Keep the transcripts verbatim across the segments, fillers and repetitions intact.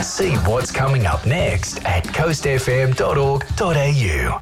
See what's coming up next at coast f m dot org dot a u.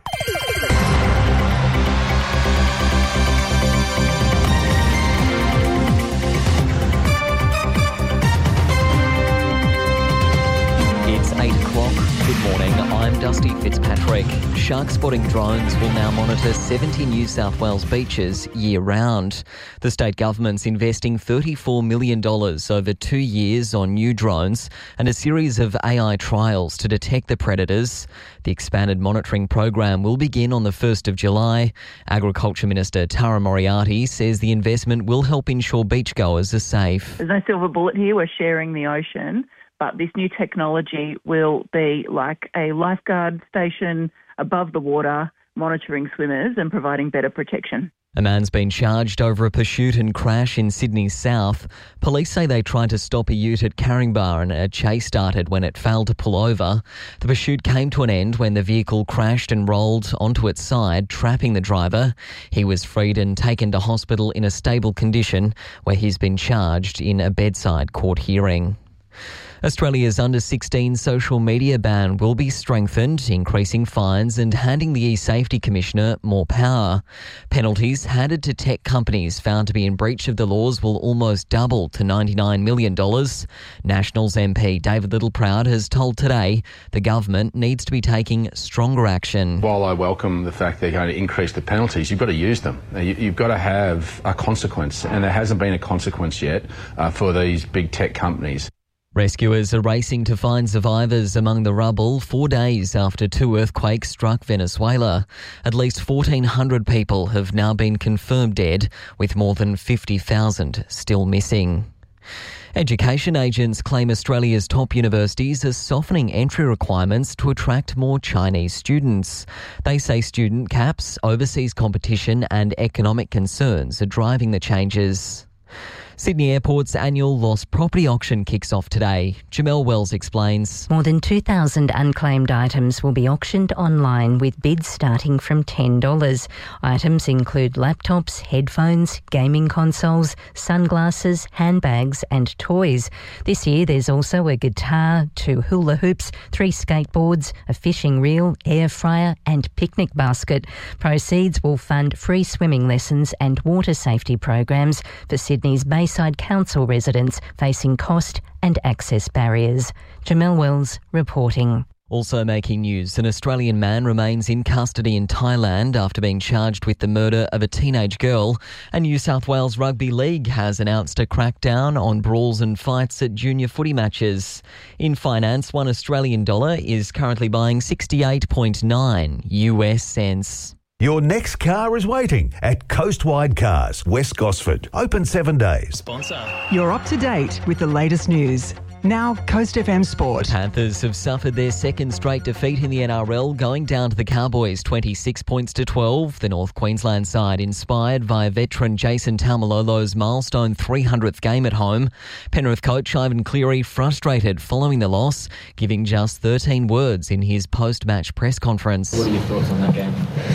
It's eight o'clock. Good morning. I'm Dusty Fitzpatrick. Shark spotting drones will now monitor seventy New South Wales beaches year-round. The state government's investing thirty-four million dollars over two years on new drones and a series of A I trials to detect the predators. The expanded monitoring program will begin on the first of July. Agriculture Minister Tara Moriarty says the investment will help ensure beachgoers are safe. There's no silver bullet here. We're sharing the ocean. But this new technology will be like a lifeguard station above the water, monitoring swimmers and providing better protection. A man's been charged over a pursuit and crash in Sydney South. Police say they tried to stop a ute at Caringbah and a chase started when it failed to pull over. The pursuit came to an end when the vehicle crashed and rolled onto its side, trapping the driver. He was freed and taken to hospital in a stable condition, where he's been charged in a bedside court hearing. Australia's under sixteen social media ban will be strengthened, increasing fines and handing the e-Safety Commissioner more power. Penalties handed to tech companies found to be in breach of the laws will almost double to ninety-nine million dollars. Nationals M P David Littleproud has told Today the government needs to be taking stronger action. While I welcome the fact they're going to increase the penalties, you've got to use them. You've got to have a consequence, and there hasn't been a consequence yet uh, for these big tech companies. Rescuers are racing to find survivors among the rubble four days after two earthquakes struck Venezuela. At least fourteen hundred people have now been confirmed dead, with more than fifty thousand still missing. Education agents claim Australia's top universities are softening entry requirements to attract more Chinese students. They say student caps, overseas competition and economic concerns are driving the changes. Sydney Airport's annual lost property auction kicks off today. Jamelle Wells explains. More than two thousand unclaimed items will be auctioned online, with bids starting from ten dollars. Items include laptops, headphones, gaming consoles, sunglasses, handbags and toys. This year there's also a guitar, two hula hoops, three skateboards, a fishing reel, air fryer and picnic basket. Proceeds will fund free swimming lessons and water safety programs for Sydney's Bayside Council residents facing cost and access barriers. Jamelle Wells reporting. Also making news, an Australian man remains in custody in Thailand after being charged with the murder of a teenage girl. And New South Wales Rugby League has announced a crackdown on brawls and fights at junior footy matches. In finance, one Australian dollar is currently buying sixty-eight point nine U S cents. Your next car is waiting at Coastwide Cars, West Gosford. Open seven days. Sponsor. You're up to date with the latest news. Now, Coast F M Sport. Panthers have suffered their second straight defeat in the N R L, going down to the Cowboys twenty-six points to twelve. The North Queensland side, inspired via veteran Jason Taumalolo's milestone three hundredth game at home. Penrith coach Ivan Cleary frustrated following the loss, giving just thirteen words in his post-match press conference. What are your thoughts on that game?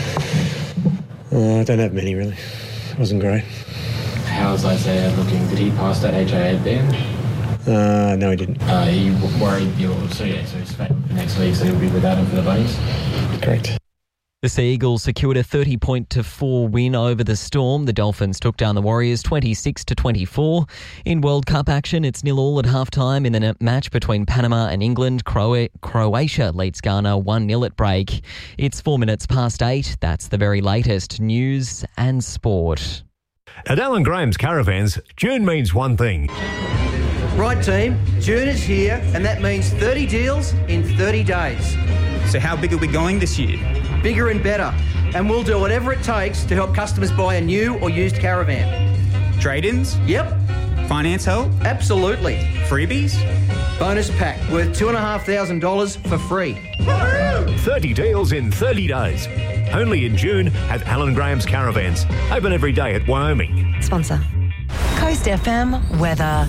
Uh, I don't have many, really. It wasn't great. How's Isaiah looking? Did he pass that H I A ban? Uh, no, he didn't. Uh, are you worried you'll... So, yeah, so he's failed for next week, so he'll be without him for the Bunnies? Correct. The Sea Eagles secured a thirty point to four win over the Storm. The Dolphins took down the Warriors twenty-six to twenty-four. In World Cup action, it's nil all at half-time in the match between Panama and England. Cro- Croatia leads Ghana one nil at break. It's four minutes past eight. That's the very latest news and sport. At Alan Graham's Caravans, June means one thing. Right, team, June is here, and that means thirty deals in thirty days. So how big are we going this year? Bigger and better. And we'll do whatever it takes to help customers buy a new or used caravan. Trade-ins? Yep. Finance help? Absolutely. Freebies? Bonus pack worth two thousand five hundred dollars for free. thirty deals in thirty days. Only in June at Alan Graham's Caravans. Open every day at Wyoming. Sponsor. Coast F M weather.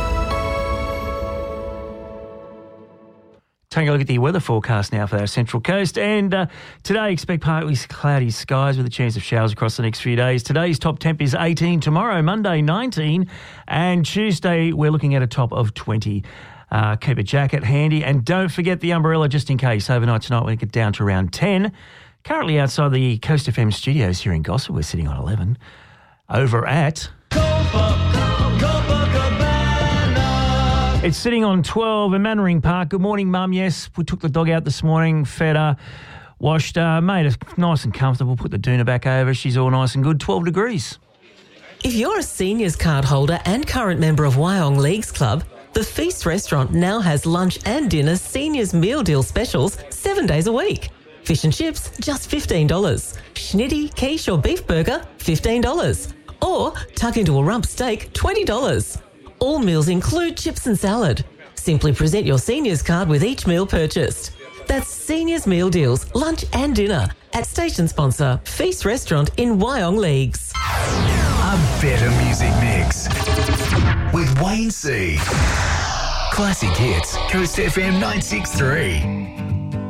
Taking a look at the weather forecast now for our Central Coast. And uh, today, expect partly cloudy skies with a chance of showers across the next few days. Today's top temp is eighteen. Tomorrow, Monday, nineteen. And Tuesday, we're looking at a top of twenty. Uh, keep a jacket handy and don't forget the umbrella just in case. Overnight tonight we get down to around ten. Currently outside the Coast F M studios here in Gossip, we're sitting on eleven. Over at... It's sitting on twelve in Mannering Park. Good morning, Mum. Yes, we took the dog out this morning, fed her, washed her, made her nice and comfortable, put the doona back over. She's all nice and good. twelve degrees. If you're a seniors card holder and current member of Wyong Leagues Club, the Feast restaurant now has lunch and dinner seniors meal deal specials seven days a week. Fish and chips, just fifteen dollars. Schnitty, quiche or beef burger, fifteen dollars. Or tuck into a rump steak, twenty dollars. All meals include chips and salad. Simply present your seniors card with each meal purchased. That's Seniors Meal Deals, lunch and dinner at station sponsor Feast Restaurant in Wyong Leagues. A better music mix with Wayne C. Classic hits, Coast F M nine six three.